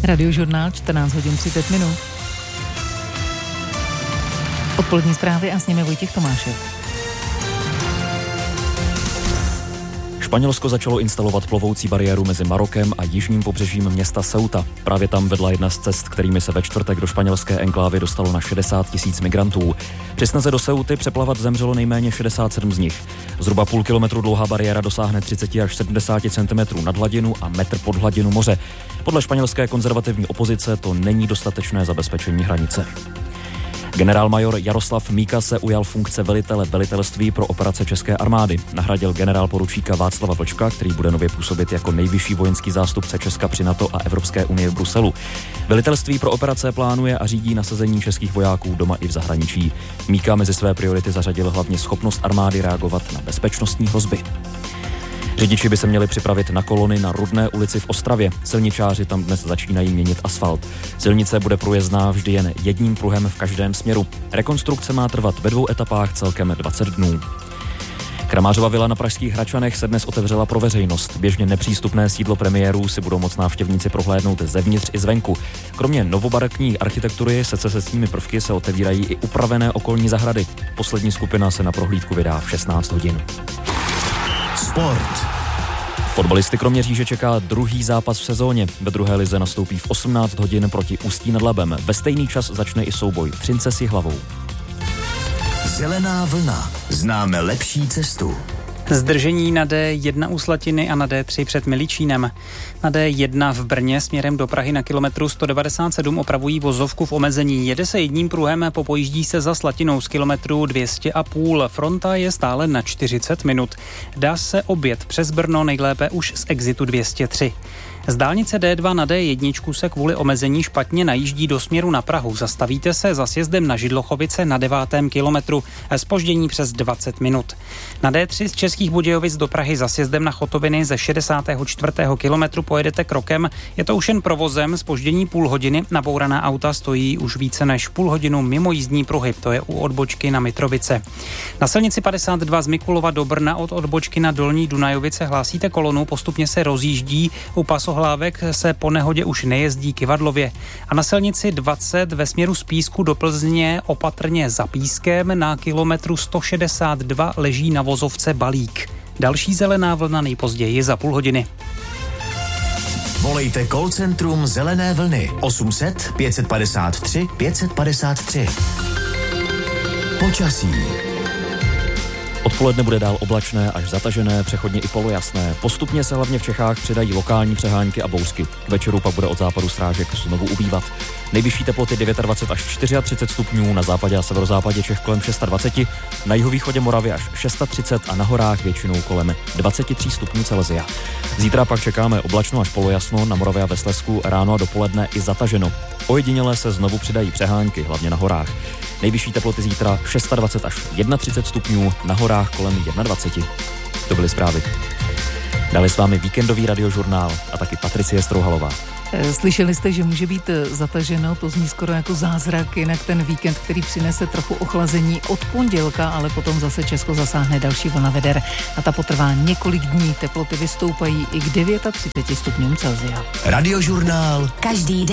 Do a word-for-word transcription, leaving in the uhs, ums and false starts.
Radiožurnál čtrnáct hodin třicet minut. Odpolední zprávy a s nimi Vojtěch Tomášek. Španělsko začalo instalovat plovoucí bariéru mezi Marokem a jižním pobřežím města Ceuta. Právě tam vedla jedna z cest, kterými se ve čtvrtek do španělské enklávy dostalo na šedesát tisíc migrantů. Při snaze do Ceuty přeplavat zemřelo nejméně šedesát sedm z nich. Zhruba půl kilometru dlouhá bariéra dosáhne třicet až sedmdesát centimetrů nad hladinu a metr pod hladinu moře. Podle španělské konzervativní opozice to není dostatečné zabezpečení hranice. Generálmajor Jaroslav Míka se ujal funkce velitele velitelství pro operace České armády. Nahradil generál poručíka Václava Vlčka, který bude nově působit jako nejvyšší vojenský zástupce Česka při NATO a Evropské unie v Bruselu. Velitelství pro operace plánuje a řídí nasazení českých vojáků doma i v zahraničí. Míka mezi své priority zařadil hlavně schopnost armády reagovat na bezpečnostní hrozby. Řidiči by se měli připravit na kolony na Rudné ulici v Ostravě. Silničáři tam dnes začínají měnit asfalt. Silnice bude průjezdná vždy jen jedním pruhem v každém směru. Rekonstrukce má trvat ve dvou etapách celkem dvacet dnů. Kramářova vila na pražských Hračanech se dnes otevřela pro veřejnost. Běžně nepřístupné sídlo premiérů si budou moct návštěvníci prohlédnout zevnitř i zvenku. Kromě novobarokní architektury se secesními prvky se otevírají i upravené okolní zahrady. Poslední skupina se na prohlídku vydá v šestnáct hodin. Sport. Fotbalisty Kroměříže čeká druhý zápas v sezóně. Ve druhé lize nastoupí v osmnáct hodin proti Ústí nad Labem. Ve stejný čas začne i souboj Třince s Jihlavou. Zelená vlna. Známe lepší cestu. Zdržení na D jedna u Slatiny a na D tři před Miličínem. Na D jedna v Brně směrem do Prahy na kilometru sto devadesát sedm opravují vozovku v omezení. Jede se jedním pruhem, popojíždí se za Slatinou z kilometru dvě stě a půl. Fronta je stále na čtyřicet minut. Dá se objet přes Brno nejlépe už z exitu dvě stě tři. Z dálnice D dva na D jedna se kvůli omezení špatně najíždí do směru na Prahu. Zastavíte se za sjezdem na Židlochovice na devátém kilometru. Zpoždění přes dvacet minut. Na D tři z Českých Budějovic do Prahy za sjezdem na Chotoviny ze šedesátého čtvrtého kilometru pojedete krokem. Je to už jen provozem, zpoždění půl hodiny. Nabouraná auta stojí už více než půl hodinu mimo jízdní pruhy. To je u odbočky na Mitrovice. Na silnici padesát dva z Mikulova do Brna od odbočky na Dolní Dunajovice hlásíte kolonu, postupně se rozjíždí. U Pasohlávek se po nehodě už nejezdí Kyvadlově. A na silnici dvacet ve směru z Písku do Plzně opatrně za Pískem na kilometru sto šedesát dva leží na vozovce balík. Další zelená vlna nejpozději za půl hodiny. Volejte call centrum Zelené vlny osm set pět padesát tři pět padesát tři. Počasí. Odpoledne bude dál oblačné až zatažené, přechodně i polojasné. Postupně se hlavně v Čechách přidají lokální přehánky a bouřky. K večeru pak bude od západu srážek znovu ubývat. Nejvyšší teploty dvacet devět až třicet čtyři stupňů, na západě a severozápadě Čech kolem dvacet šest, na jihovýchodě Moravy až třicet šest a na horách většinou kolem dvacet tři stupňů Celsia. Zítra pak čekáme oblačno až polojasno, na Moravě a ve Slezsku ráno a dopoledne i zataženo. Ojediněle se znovu přidají přehánky, hlavně na horách. Nejvyšší teploty zítra dvacet šest až třicet jedna stupňů, na horách kolem dvacet jedna. To byly zprávy. Dále s vámi víkendový radiožurnál a taky Patricie Strouhalová. Slyšeli jste, že může být zataženo, to zní skoro jako zázrak, jinak ten víkend, který přinese trochu ochlazení od pondělka, ale potom zase Česko zasáhne další vlna veder a ta potrvá několik dní, teploty vystoupají i k třicet devět stupňům Celsia. Radiožurnál každý den.